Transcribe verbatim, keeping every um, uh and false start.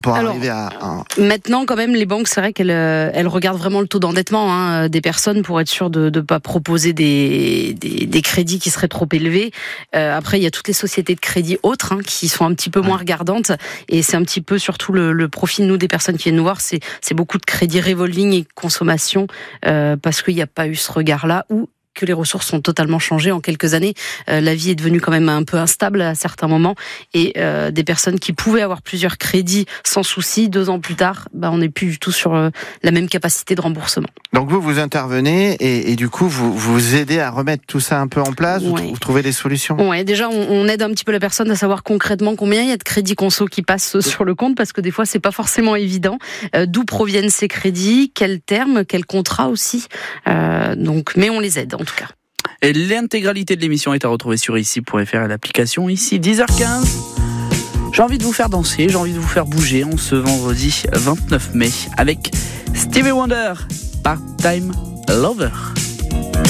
pour Alors, arriver à, à... Maintenant, quand même, les banques, c'est vrai qu'elles elles regardent vraiment le taux d'endettement hein, des personnes pour être sûr de ne pas proposer des, des, des crédits qui seraient trop élevés. Euh, après, il y a toutes les sociétés de crédit autres hein, qui sont un petit peu moins regardantes. Et c'est un petit peu surtout le, le profil, nous, des personnes qui viennent nous voir, c'est, c'est beaucoup de crédits revolving et consommation euh, parce qu'il n'y a pas eu ce regard-là ou que les ressources sont totalement changées en quelques années. Euh, la vie est devenue quand même un peu instable à certains moments et euh, des personnes qui pouvaient avoir plusieurs crédits sans souci, deux ans plus tard, bah, on n'est plus du tout sur euh, la même capacité de remboursement. Donc vous, vous intervenez et, et du coup, vous vous aidez à remettre tout ça un peu en place, ouais. vous, vous trouvez des solutions. Ouais, déjà, on, on aide un petit peu la personne à savoir concrètement combien il y a de crédits conso qui passent sur le compte parce que des fois, c'est pas forcément évident. Euh, d'où proviennent ces crédits, quels termes, quels contrats aussi. Euh, donc, mais on les aide en tout cas. Et l'intégralité de l'émission est à retrouver sur ici point f r et l'application ici, dix heures quinze. J'ai envie de vous faire danser, j'ai envie de vous faire bouger en ce vendredi vingt-neuf mai avec Stevie Wonder, Part-Time Lover.